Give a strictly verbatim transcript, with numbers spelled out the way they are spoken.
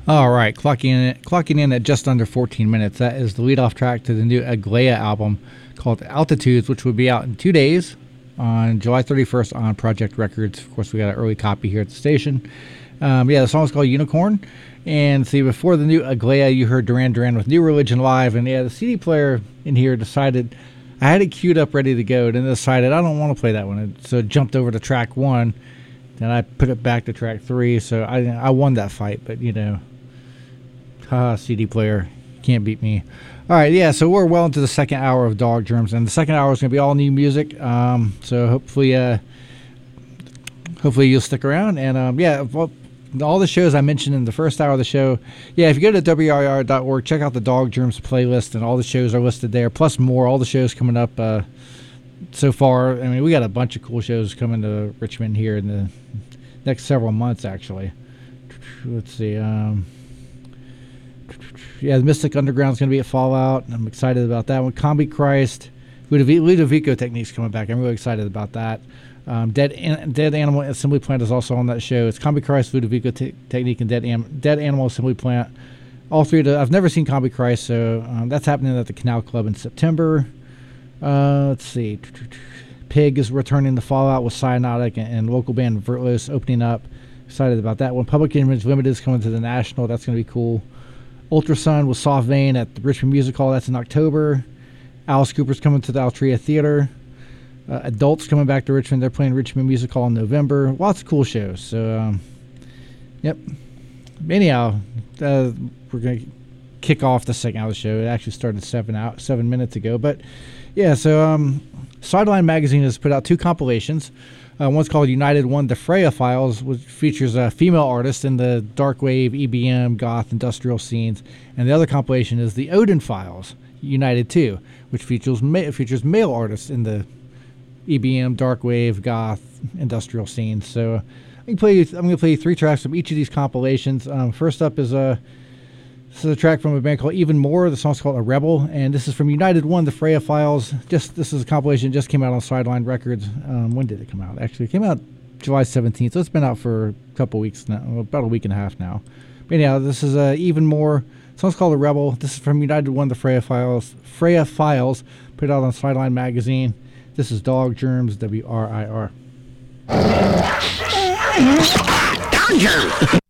All right, clocking in, clocking in at just under fourteen minutes. That is the lead-off track to the new Aglaia album called Altitudes, which will be out in two days on July thirty-first on Project Records. Of course, we got an early copy here at the station. Um, yeah, the song is called Unicorn. And see, before the new Aglaia, you heard Duran Duran with New Religion Live. And yeah, the C D player in here decided, I had it queued up ready to go, then decided I don't want to play that one. So it jumped over to track one. Then I put it back to track three. So I, I won that fight, but you know. Ah, C D player, can't beat me. All right, yeah, so we're well into the second hour of Dog Germs, and the second hour is going to be all new music. Um, so hopefully, uh, hopefully you'll stick around. And um, yeah, well, all the shows I mentioned in the first hour of the show. Yeah, if you go to W R I R dot org, check out the Dog Germs playlist, and all the shows are listed there. Plus more, all the shows coming up uh, so far. I mean, we got a bunch of cool shows coming to Richmond here in the next several months. Actually, let's see. Um, Yeah, the Mystic Underground is going to be at Fallout. I'm excited about that one. Combi Christ, Ludovico, Ludovico Technique's coming back. I'm really excited about that. Um, Dead An- Dead Animal Assembly Plant is also on that show. It's Combi Christ, Ludovico Te- Technique, and Dead, Am- Dead Animal Assembly Plant. All three. To, I've never seen Combi Christ, so um, that's happening at the Canal Club in September. Uh, let's see. Pig is returning to Fallout with Cyanotic and, and local band Vertlos opening up. Excited about that one. Public Image Limited is coming to the National. That's going to be cool. Ultrasun with Soft Vein at the Richmond Music Hall. That's in October. Alice Cooper's coming to the Altria Theater. Uh, Adults coming back to Richmond. They're playing Richmond Music Hall in November. Lots of cool shows. So, um, yep. Anyhow, uh, we're going to kick off the second hour of the show. It actually started seven out seven minutes ago. But, yeah, so um, Sideline Magazine has put out two compilations. Uh, one's called United One, The Freya Files, which features a female artist in the dark wave, E B M, goth, industrial scenes. And the other compilation is The Odin Files, United Two, which features ma- features male artists in the E B M, dark wave, goth, industrial scenes. So I can play. I'm going to play three tracks from each of these compilations. Um, first up is a this is a track from a band called Even More. The song's called A Rebel, and this is from United One, The Freya Files. Just this is a compilation that just came out on Sideline Records. Um, when did it come out? Actually, it came out July seventeenth, so it's been out for a couple weeks now, about a week and a half now. But anyhow, this is uh, Even More. The song's called A Rebel. This is from United One, The Freya Files. Freya Files, put out on Sideline Magazine. This is Dog Germs, W R I R. Dog Germs!